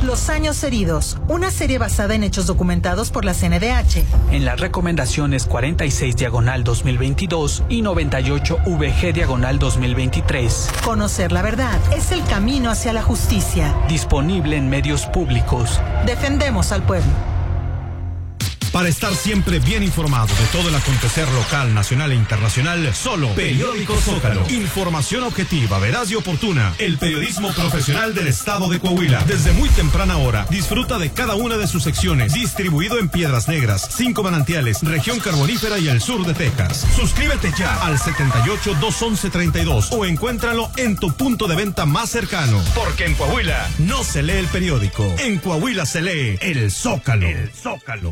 Los años heridos, una serie basada en hechos documentados por la CNDH. En las recomendaciones 46/2022 y 98/VG/2023. Conocer la verdad es el camino hacia la justicia. Disponible en medios públicos. Defendemos al pueblo. Para estar siempre bien informado de todo el acontecer local, nacional e internacional, solo Periódico Zócalo. Información objetiva, veraz y oportuna. El periodismo profesional del estado de Coahuila. Desde muy temprana hora, disfruta de cada una de sus secciones. Distribuido en Piedras Negras, 5 Manantiales, región carbonífera y el sur de Texas. Suscríbete ya al 78-211-32 o encuéntralo en tu punto de venta más cercano. Porque en Coahuila no se lee el periódico. En Coahuila se lee el Zócalo. El Zócalo.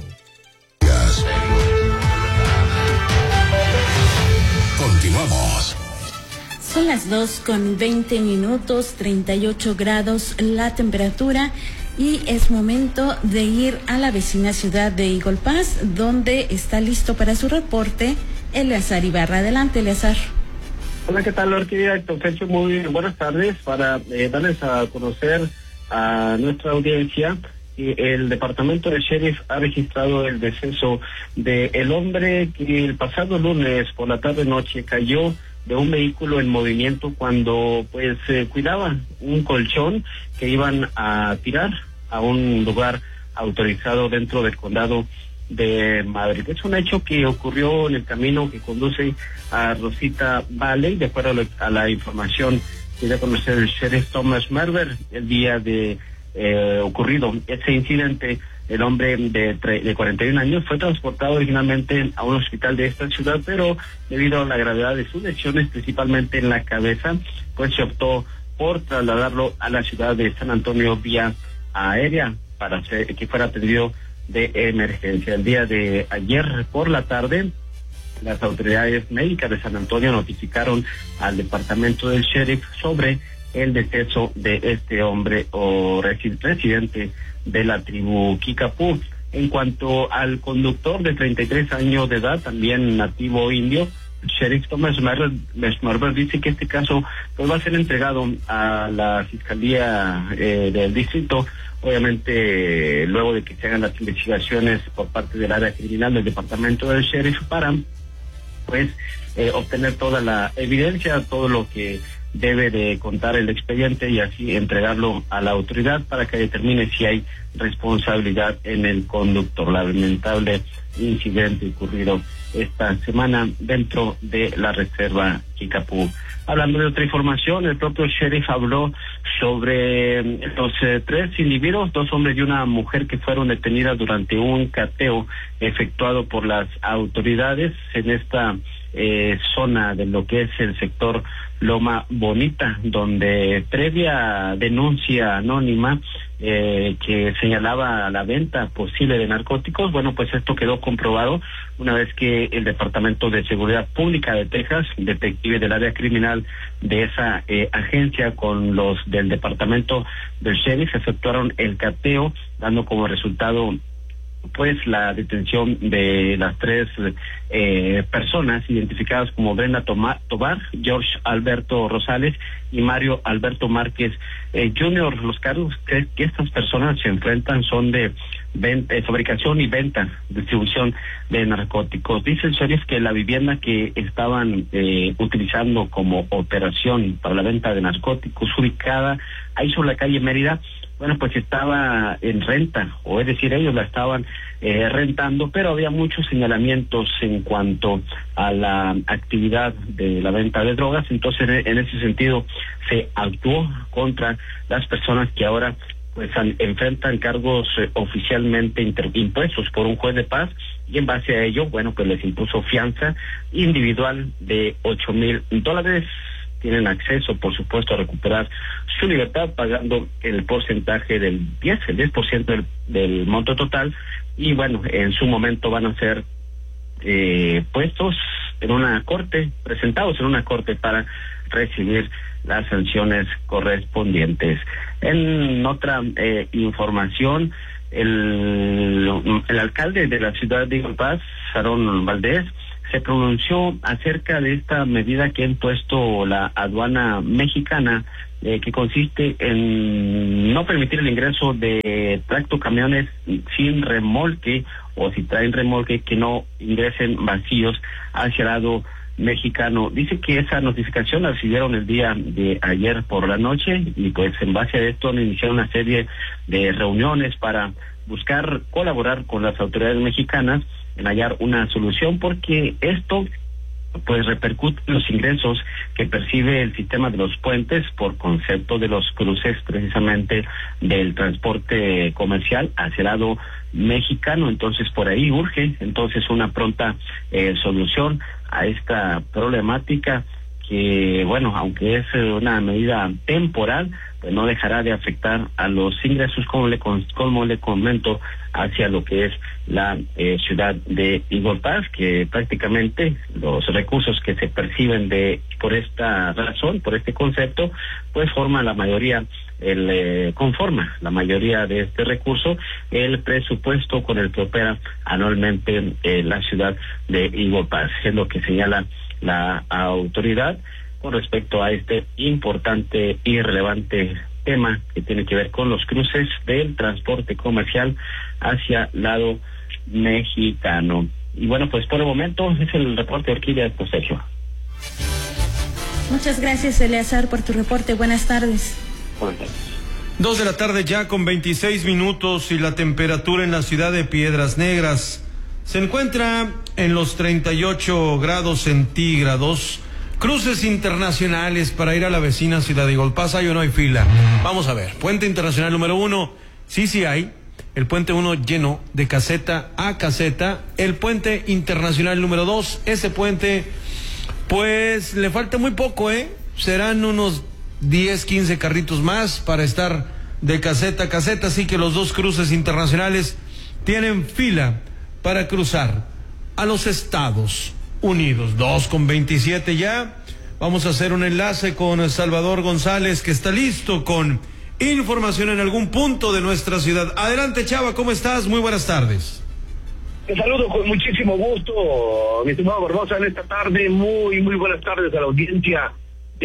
Continuamos. Son las 2:20, 38 grados la temperatura y es momento de ir a la vecina ciudad de Eagle Pass, donde está listo para su reporte Eleazar Ibarra. Adelante, Eleazar. Hola, ¿qué tal, arquitecto Fecho? Muy buenas tardes. Para darles a conocer a nuestra audiencia, el departamento de sheriff ha registrado el deceso de el hombre que el pasado lunes por la tarde-noche cayó de un vehículo en movimiento cuando cuidaba un colchón que iban a tirar a un lugar autorizado dentro del condado de Madrid. Es un hecho que ocurrió en el camino que conduce a Rosita Valley, de acuerdo a la información que dio a conocer el sheriff Thomas Merber el día de ocurrido ese incidente. El hombre de 41 años fue transportado originalmente a un hospital de esta ciudad, pero debido a la gravedad de sus lesiones, principalmente en la cabeza, pues se optó por trasladarlo a la ciudad de San Antonio vía aérea para que fuera atendido de emergencia. El día de ayer por la tarde, las autoridades médicas de San Antonio notificaron al departamento del sheriff sobre el deceso de este hombre residente de la tribu Kickapoo. En cuanto al conductor de 33 años de edad, también nativo indio, el sheriff Thomas Merber dice que este caso pues va a ser entregado a la fiscalía del distrito, obviamente luego de que se hagan las investigaciones por parte del área criminal del departamento del sheriff para obtener toda la evidencia, todo lo que debe de contar el expediente y así entregarlo a la autoridad para que determine si hay responsabilidad en el conductor. Lamentable incidente ocurrido esta semana dentro de la reserva Kickapoo. Hablando de otra información, el propio sheriff habló sobre los 3 individuos, 2 hombres y una mujer que fueron detenidas durante un cateo efectuado por las autoridades en esta zona de lo que es el sector Loma Bonita, donde previa denuncia anónima que señalaba la venta posible de narcóticos, bueno, pues esto quedó comprobado una vez que el Departamento de Seguridad Pública de Texas, detectives del área criminal de esa agencia con los del Departamento del Sheriff efectuaron el cateo, dando como resultado pues la detención de las 3 personas identificadas como Brenda Tobar, George Alberto Rosales y Mario Alberto Márquez Jr. Los cargos que estas personas se enfrentan son de fabricación y venta, distribución de narcóticos. Dice el sheriff que la vivienda que estaban utilizando como operación para la venta de narcóticos, ubicada ahí sobre la calle Mérida, bueno, pues estaba en renta, o es decir, ellos la estaban rentando, pero había muchos señalamientos en cuanto a la actividad de la venta de drogas. Entonces, en ese sentido, se actuó contra las personas que ahora pues enfrentan cargos oficialmente impuestos por un juez de paz, y en base a ello, bueno, pues les impuso fianza individual de $8,000. Tienen acceso, por supuesto, a recuperar su libertad pagando el porcentaje del 10% del monto total, y bueno, en su momento van a ser puestos en una corte, presentados en una corte para recibir las sanciones correspondientes. En otra información, el alcalde de la ciudad de Eagle Pass, Sharon Valdés, se pronunció acerca de esta medida que ha impuesto la aduana mexicana que consiste en no permitir el ingreso de tractocamiones sin remolque, o si traen remolque, que no ingresen vacíos hacia el lado mexicano. Dice que esa notificación la recibieron el día de ayer por la noche, y pues en base a esto han iniciado una serie de reuniones para buscar colaborar con las autoridades mexicanas en hallar una solución, porque esto pues repercute en los ingresos que percibe el sistema de los puentes por concepto de los cruces precisamente del transporte comercial hacia el lado mexicano. Entonces por ahí urge entonces una pronta solución a esta problemática que, bueno, aunque es una medida temporal, pues no dejará de afectar a los ingresos, como le comento, hacia lo que es la ciudad de Eagle Pass, que prácticamente los recursos que se perciben por esta razón, por este concepto, pues conforma la mayoría de este recurso el presupuesto con el que opera anualmente la ciudad de Eagle Pass, es lo que señala la autoridad con respecto a este importante y relevante tema que tiene que ver con los cruces del transporte comercial hacia lado mexicano. Y bueno, pues por el momento es el reporte de Orquídea de Sergio. Muchas gracias, Eleazar, por tu reporte. Buenas tardes. Buenas tardes. 2 de la tarde ya con 26 minutos y la temperatura en la ciudad de Piedras Negras se encuentra en los 38 grados centígrados. Cruces internacionales para ir a la vecina ciudad de Eagle Pass, ¿hay o no hay fila? Vamos a ver, puente internacional número 1, sí hay. El puente 1 lleno de caseta a caseta. El puente internacional número 2, ese puente, pues le falta muy poco, serán unos 10, 15 carritos más para estar de caseta a caseta, así que los dos cruces internacionales tienen fila para cruzar a los Estados Unidos. 2:27 ya. Vamos a hacer un enlace con Salvador González, que está listo con información en algún punto de nuestra ciudad. Adelante, Chava, ¿cómo estás? Muy buenas tardes. Te saludo con muchísimo gusto, mi estimado Barbosa, en esta tarde. Muy buenas tardes a la audiencia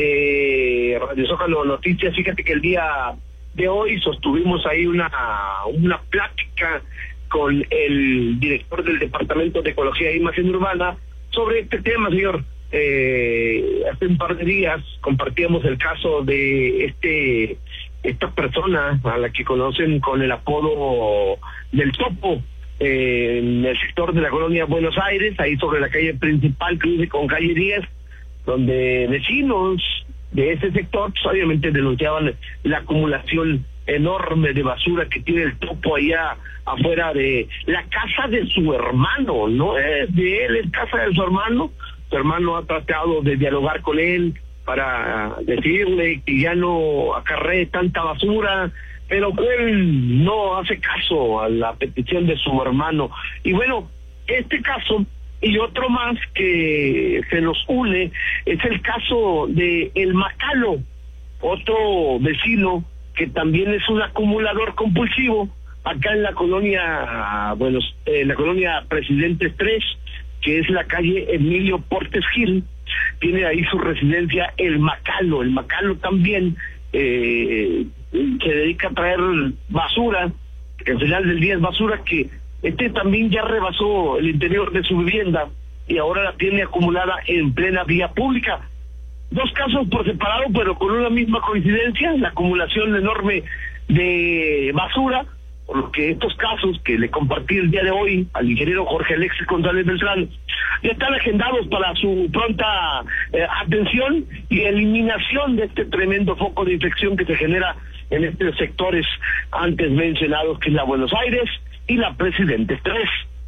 de Radio Zócalo Noticias. Fíjate que el día de hoy sostuvimos ahí una plática con el director del Departamento de Ecología e Imagen Urbana sobre este tema, señor. Hace un par de días compartíamos el caso de esta persona a la que conocen con el apodo del Topo, en el sector de la colonia Buenos Aires, ahí sobre la calle principal, cruce con calle 10, donde vecinos de ese sector pues, obviamente denunciaban la acumulación enorme de basura que tiene el Topo allá afuera de la casa de su hermano. No es de él, es casa de su hermano. Su hermano ha tratado de dialogar con él para decirle que ya no acarree tanta basura, pero él no hace caso a la petición de su hermano. Y bueno, este caso y otro más que se nos une es el caso de el Macalo, otro vecino que también es un acumulador compulsivo acá en la colonia, la colonia Presidentes 3, que es la calle Emilio Portes Gil. Tiene ahí su residencia el Macalo. El Macalo también se dedica a traer basura, que al final del día es basura que también ya rebasó el interior de su vivienda y ahora la tiene acumulada en plena vía pública. Dos casos por separado, pero con una misma coincidencia, la acumulación enorme de basura, por lo que estos casos que le compartí el día de hoy al ingeniero Jorge Alexis González Beltrán ya están agendados para su pronta atención y eliminación de este tremendo foco de infección que se genera en estos sectores antes mencionados, que es la Buenos Aires y la Presidentes 3.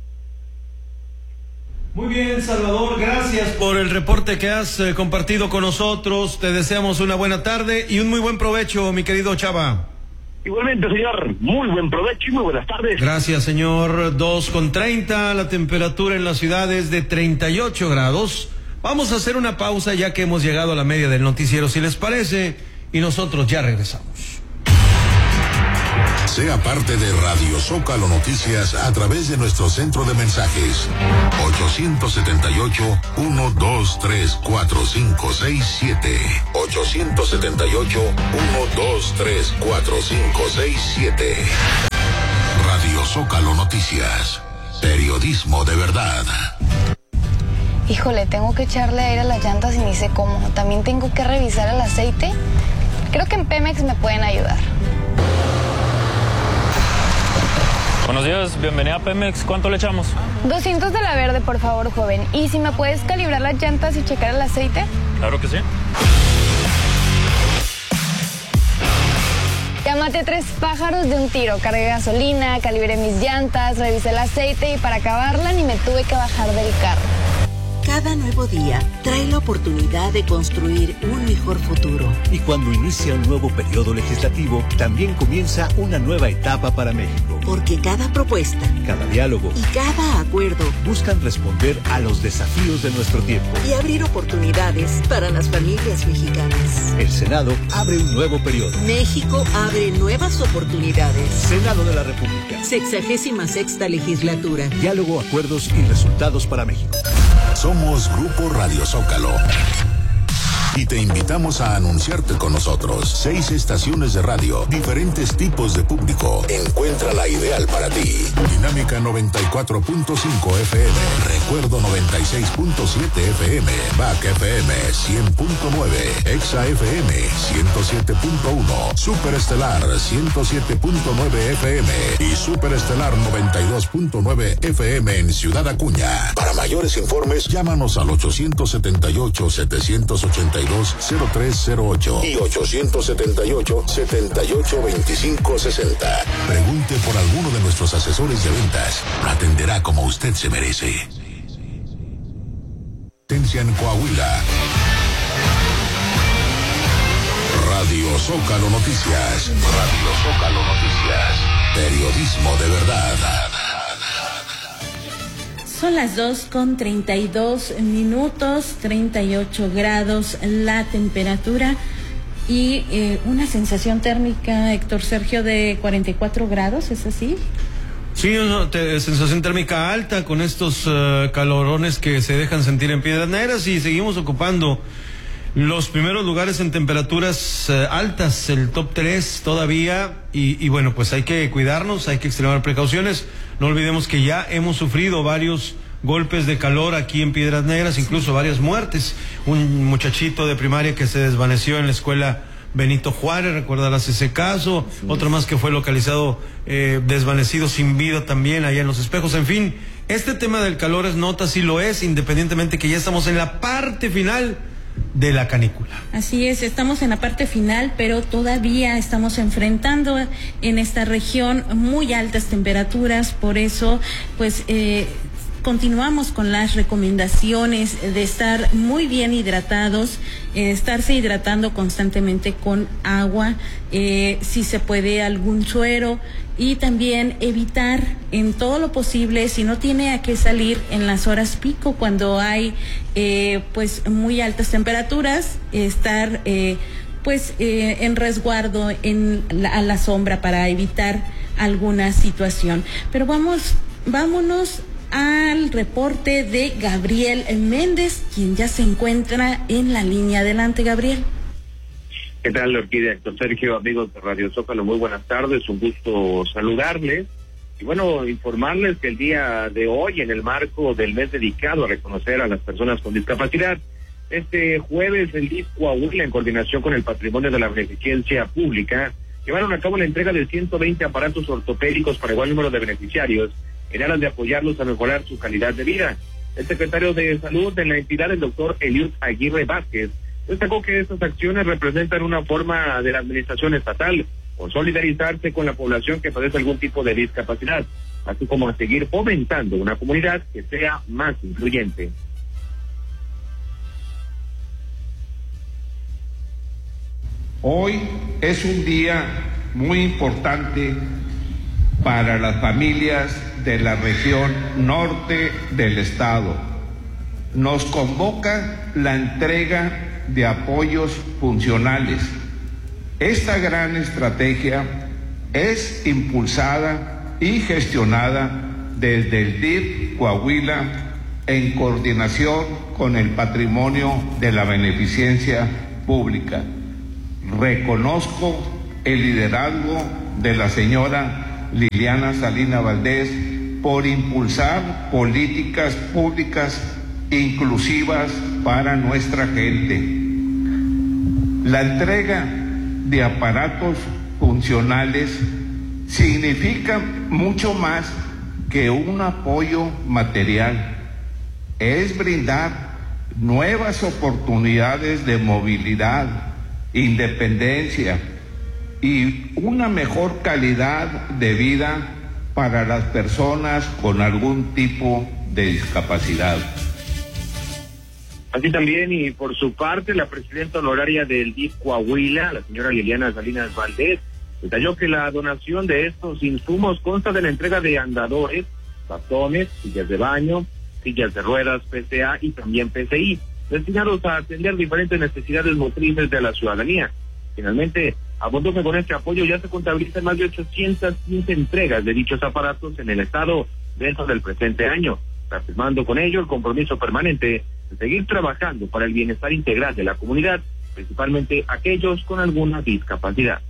Muy bien, Salvador, gracias por el reporte que has compartido con nosotros. Te deseamos una buena tarde y un muy buen provecho, mi querido Chava. Igualmente, señor, muy buen provecho y muy buenas tardes. Gracias, señor. 2:30, la temperatura en la ciudad es de 38 grados. Vamos a hacer una pausa ya que hemos llegado a la media del noticiero, si les parece, y nosotros ya regresamos. Sea parte de Radio Zócalo Noticias a través de nuestro centro de mensajes 878-123-4567. 878-123-4567. Radio Zócalo Noticias. Periodismo de verdad. Híjole, tengo que echarle aire a las llantas y ni sé cómo. También tengo que revisar el aceite. Creo que en Pemex me pueden ayudar. Buenos días, bienvenida a Pemex. ¿Cuánto le echamos? 200 de la verde, por favor, joven. ¿Y si me puedes calibrar las llantas y checar el aceite? Claro que sí. Ya maté 3 pájaros de un tiro. Cargué gasolina, calibré mis llantas, revisé el aceite y para acabarla ni me tuve que bajar del carro. Cada nuevo día trae la oportunidad de construir un mejor futuro. Y cuando inicia un nuevo periodo legislativo, también comienza una nueva etapa para México. Porque cada propuesta, cada diálogo y cada acuerdo buscan responder a los desafíos de nuestro tiempo y abrir oportunidades para las familias mexicanas. El Senado abre un nuevo periodo. México abre nuevas oportunidades. Senado de la República. 66ª legislatura. Diálogo, acuerdos y resultados para México. Somos Grupo Radio Zócalo y te invitamos a anunciarte con nosotros. 6 estaciones de radio, diferentes tipos de público. Encuentra la ideal para ti. Dinámica 94.5 FM, Recuerdo 96.7 FM, BAC FM 100.9, Exa FM 107.1, Superestelar 107.9 FM y Superestelar 92.9 FM en Ciudad Acuña. Para mayores informes, llámanos al 878-782-0308 y 878-782560. Pregunte por alguno de nuestros asesores de ventas. Lo atenderá como usted se merece. Tencia en Coahuila. Radio Zócalo Noticias. Radio Zócalo Noticias. Periodismo de verdad. Son las 2:32, 38 grados la temperatura y una sensación térmica, Héctor Sergio, de 44 grados, ¿es así? Sí, sensación térmica alta con estos calorones que se dejan sentir en Piedras Negras y seguimos ocupando los primeros lugares en temperaturas altas, el top 3 todavía y bueno, pues hay que cuidarnos, hay que extremar precauciones. No olvidemos que ya hemos sufrido varios golpes de calor aquí en Piedras Negras, incluso varias muertes. Un muchachito de primaria que se desvaneció en la escuela Benito Juárez, recordarás ese caso, sí. Otro más que fue localizado desvanecido sin vida también allá en Los Espejos. En fin, este tema del calor es nota, sí lo es, independientemente que ya estamos en la parte final de la canícula. Así es, estamos en la parte final, pero todavía estamos enfrentando en esta región muy altas temperaturas, por eso pues continuamos con las recomendaciones de estar muy bien hidratados, estarse hidratando constantemente con agua, si se puede algún suero, y también evitar en todo lo posible, si no tiene a qué salir en las horas pico cuando hay pues muy altas temperaturas, estar en resguardo a la sombra para evitar alguna situación. Pero vámonos al reporte de Gabriel Méndez, quien ya se encuentra en la línea. Adelante, Gabriel. ¿Qué tal, Orquídea? Héctor Sergio, amigos de Radio Zócalo, muy buenas tardes, un gusto saludarles. Y bueno, informarles que el día de hoy, en el marco del mes dedicado a reconocer a las personas con discapacidad, este jueves el DIF Coahuila, en coordinación con el Patrimonio de la Beneficencia Pública, llevaron a cabo la entrega de 120 aparatos ortopédicos para igual número de beneficiarios, en aras de apoyarlos a mejorar su calidad de vida. El secretario de Salud de la entidad, el doctor Eliud Aguirre Vázquez, destacó que estas acciones representan una forma de la administración estatal por solidarizarse con la población que padece algún tipo de discapacidad, así como a seguir fomentando una comunidad que sea más incluyente. Hoy es un día muy importante para las familias de la región norte del estado. Nos convoca la entrega de apoyos funcionales. Esta gran estrategia es impulsada y gestionada desde el DIF Coahuila en coordinación con el patrimonio de la beneficencia pública. Reconozco el liderazgo de la señora Liliana Salinas Valdés por impulsar políticas públicas inclusivas para nuestra gente. La entrega de aparatos funcionales significa mucho más que un apoyo material. Es brindar nuevas oportunidades de movilidad, independencia y una mejor calidad de vida para las personas con algún tipo de discapacidad. Así también, y por su parte, la presidenta honoraria del DIF Coahuila, la señora Liliana Salinas Valdés, detalló que la donación de estos insumos consta de la entrega de andadores, bastones, sillas de baño, sillas de ruedas PCA y también PCI, destinados a atender diferentes necesidades motrices de la ciudadanía. Finalmente, abundó que con este apoyo ya se contabilizan más de 815 entregas de dichos aparatos en el estado dentro del presente año, reafirmando con ello el compromiso permanente de seguir trabajando para el bienestar integral de la comunidad, principalmente aquellos con alguna discapacidad.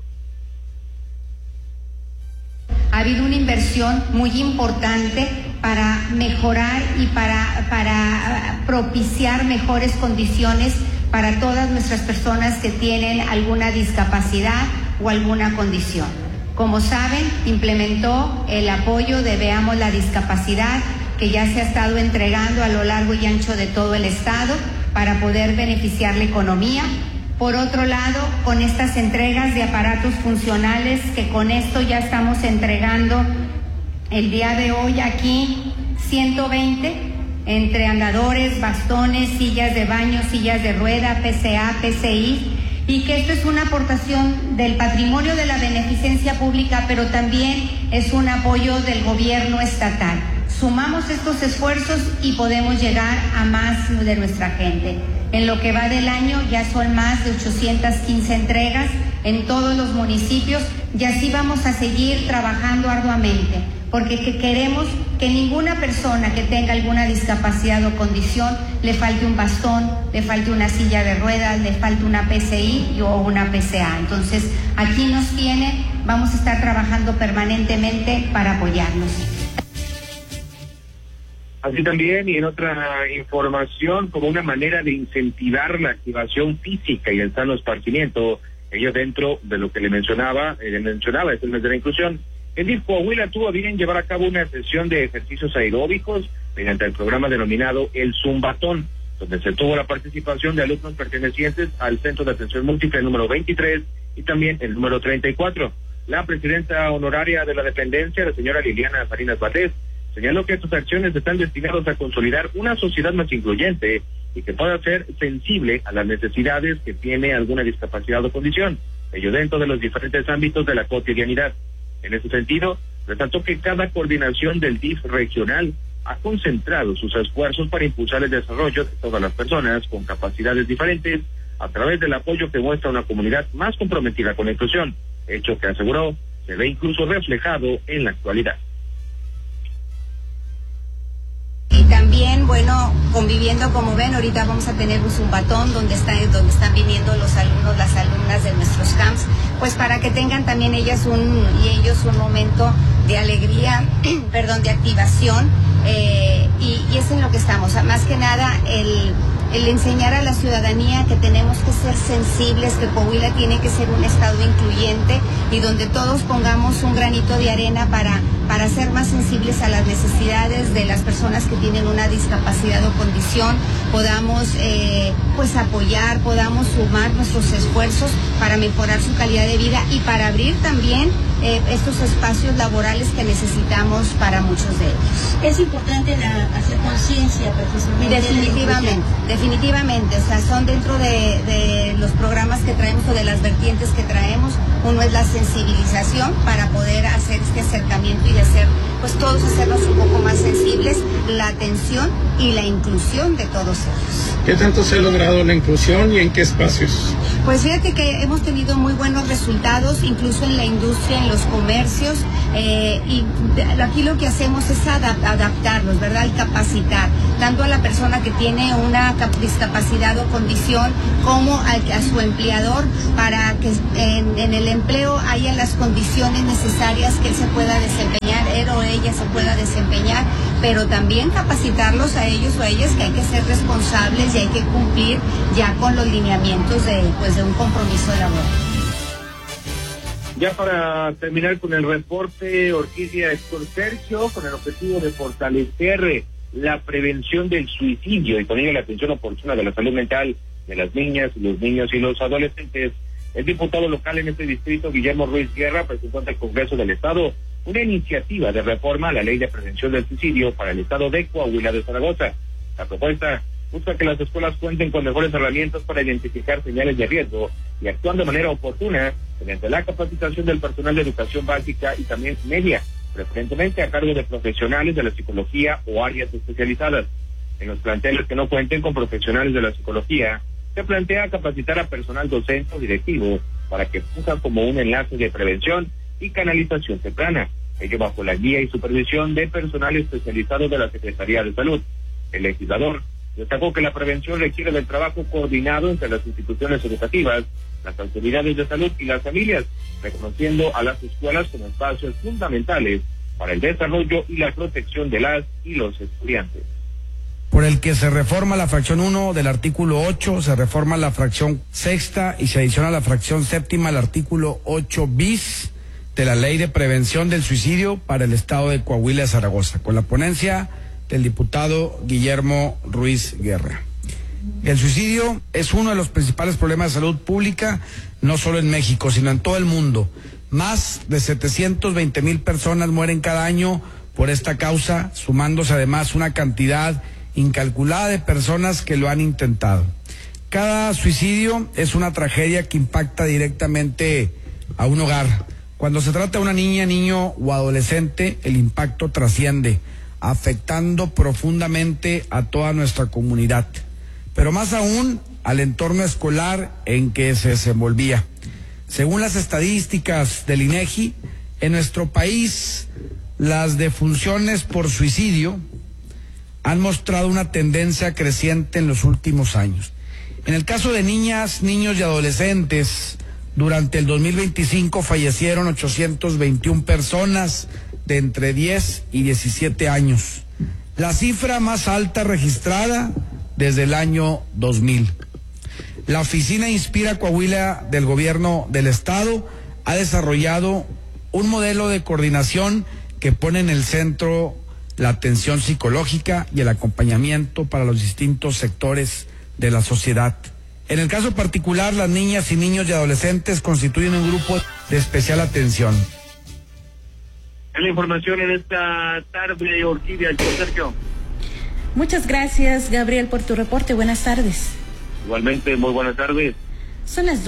Ha habido una inversión muy importante para mejorar y para propiciar mejores condiciones para todas nuestras personas que tienen alguna discapacidad o alguna condición. Como saben, implementó el apoyo de Veamos la Discapacidad, que ya se ha estado entregando a lo largo y ancho de todo el estado para poder beneficiar la economía. Por otro lado, con estas entregas de aparatos funcionales, que con esto ya estamos entregando el día de hoy aquí 120, entre andadores, bastones, sillas de baño, sillas de rueda, PCA, PCI, y que esto es una aportación del patrimonio de la beneficencia pública, pero también es un apoyo del gobierno estatal. Sumamos estos esfuerzos y podemos llegar a más de nuestra gente. En lo que va del año ya son más de 815 entregas en todos los municipios y así vamos a seguir trabajando arduamente, porque queremos que ninguna persona que tenga alguna discapacidad o condición le falte un bastón, le falte una silla de ruedas, le falte una PCI o una PCA. Entonces, aquí nos tiene, vamos a estar trabajando permanentemente para apoyarnos. Así también, y en otra información, como una manera de incentivar la activación física y el sano esparcimiento, ello dentro de lo que le mencionaba es el mes de la inclusión, el DIF Coahuila tuvo a bien llevar a cabo una sesión de ejercicios aeróbicos mediante el programa denominado El Zumbatón, donde se tuvo la participación de alumnos pertenecientes al Centro de Atención Múltiple número 23 y también el número 34. La presidenta honoraria de la dependencia, la señora Liliana Salinas Valdés, señaló que estas acciones están destinadas a consolidar una sociedad más incluyente y que pueda ser sensible a las necesidades que tiene alguna discapacidad o condición, ello dentro de los diferentes ámbitos de la cotidianidad. En ese sentido, resaltó que cada coordinación del DIF regional ha concentrado sus esfuerzos para impulsar el desarrollo de todas las personas con capacidades diferentes a través del apoyo que muestra una comunidad más comprometida con la inclusión, hecho que aseguró se ve incluso reflejado en la actualidad. Y también, bueno, conviviendo, como ven, ahorita vamos a tener un zumbatón donde están viniendo los alumnos, las alumnas de nuestros camps, pues para que tengan también ellos un momento de alegría, de activación, y es en lo que estamos. Más que nada, el enseñar a la ciudadanía que tenemos que ser sensibles, que Coahuila tiene que ser un estado incluyente y donde todos pongamos un granito de arena para ser más sensibles a las necesidades de las personas que tienen una discapacidad o condición, podamos apoyar, podamos sumar nuestros esfuerzos para mejorar su calidad de vida y para abrir también estos espacios laborales que necesitamos para muchos de ellos. Es importante hacer conciencia precisamente. Definitivamente, o sea, son dentro de los programas que traemos o de las vertientes que traemos. Uno es la sensibilización para poder hacer este acercamiento y de hacer, pues todos hacernos un poco más sensibles, la atención y la inclusión de todos ellos. ¿Qué tanto se ha logrado la inclusión y en qué espacios? Pues fíjate que hemos tenido muy buenos resultados, incluso en la industria, en los comercios, y aquí lo que hacemos es adaptarlos, ¿verdad? Y capacitar, tanto a la persona que tiene una discapacidad o condición como a su empleador, para que en el empleo haya las condiciones necesarias que él se pueda desempeñar, él o ella se pueda desempeñar, pero también capacitarlos a ellos o a ellas que hay que ser responsables y hay que cumplir ya con los lineamientos de un compromiso laboral. Ya para terminar con el reporte, Orquídea Héctor Sergio, con el objetivo de fortalecer la prevención del suicidio y con ello la atención oportuna de la salud mental de las niñas, los niños y los adolescentes, el diputado local en este distrito, Guillermo Ruiz Guerra, presentó ante el Congreso del Estado una iniciativa de reforma a la Ley de Prevención del Suicidio para el Estado de Coahuila de Zaragoza. La propuesta busca que las escuelas cuenten con mejores herramientas para identificar señales de riesgo y actúan de manera oportuna mediante la capacitación del personal de educación básica y también media, preferentemente a cargo de profesionales de la psicología o áreas especializadas. En los planteles que no cuenten con profesionales de la psicología, se plantea capacitar a personal docente o directivo para que funja como un enlace de prevención y canalización temprana, ello bajo la guía y supervisión de personal especializado de la Secretaría de Salud. El legislador destacó que la prevención requiere del trabajo coordinado entre las instituciones educativas, las autoridades de salud y las familias, reconociendo a las escuelas como espacios fundamentales para el desarrollo y la protección de las y los estudiantes. Por el que se reforma la fracción 1 del artículo 8, se reforma la fracción 6ª y se adiciona la fracción 7ª al artículo 8 bis de la Ley de Prevención del Suicidio para el Estado de Coahuila de Zaragoza, con la ponencia del diputado Guillermo Ruiz Guerra. El suicidio es uno de los principales problemas de salud pública, no solo en México, sino en todo el mundo. Más de 720,000 personas mueren cada año por esta causa, sumándose además una cantidad incalculada de personas que lo han intentado. Cada suicidio es una tragedia que impacta directamente a un hogar. Cuando se trata de una niña, niño o adolescente, el impacto trasciende, afectando profundamente a toda nuestra comunidad, pero más aún al entorno escolar en que se desenvolvía. Según las estadísticas del INEGI, en nuestro país las defunciones por suicidio han mostrado una tendencia creciente en los últimos años. En el caso de niñas, niños y adolescentes, durante el 2025 fallecieron 821 personas de entre 10 y 17 años, la cifra más alta registrada desde el año 2000. La oficina Inspira Coahuila del Gobierno del Estado ha desarrollado un modelo de coordinación que pone en el centro la atención psicológica y el acompañamiento para los distintos sectores de la sociedad. En el caso particular, las niñas y niños y adolescentes constituyen un grupo de especial atención. La información en esta tarde, Orquídea, Sergio. Muchas gracias, Gabriel, por tu reporte. Buenas tardes. Igualmente, muy buenas tardes. Son las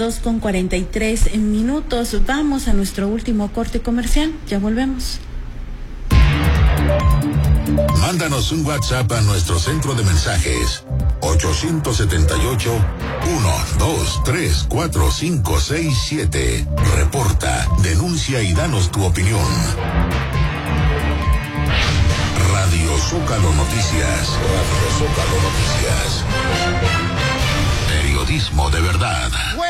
2:43. Vamos a nuestro último corte comercial. Ya volvemos. Mándanos un WhatsApp a nuestro centro de mensajes 878-123-4567. Reporta, denuncia y danos tu opinión. Radio Zócalo Noticias. Radio Zócalo Noticias. Periodismo de verdad.